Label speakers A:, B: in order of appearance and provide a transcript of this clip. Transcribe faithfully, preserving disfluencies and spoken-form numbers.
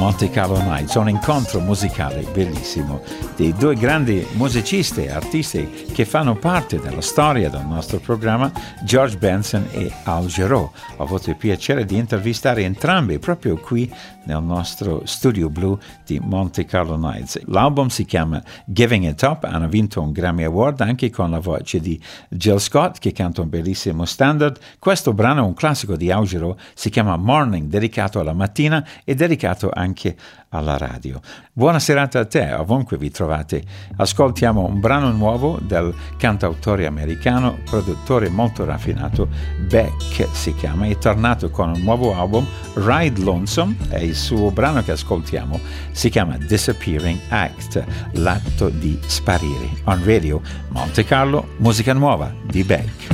A: Monte Carlo Nights, un incontro musicale bellissimo di due grandi musicisti e artisti che fanno parte della storia del nostro programma, George Benson e Al Jarreau. Ho avuto il piacere di intervistare entrambi proprio qui nel nostro studio blu di Monte Carlo Nights. L'album si chiama Giving It Up, hanno vinto un Grammy Award anche con la voce di Jill Scott che canta un bellissimo standard. Questo brano è un classico di Al Jarreau, si chiama Morning, dedicato alla mattina e dedicato anche alla radio. Buona serata a te, ovunque vi trovate. Ascoltiamo un brano nuovo del cantautore americano, produttore molto raffinato, Beck si chiama, è tornato con un nuovo album, Ride Lonesome, e il suo brano che ascoltiamo si chiama Disappearing Act, l'atto di sparire. On Radio Monte Carlo, musica nuova di Beck.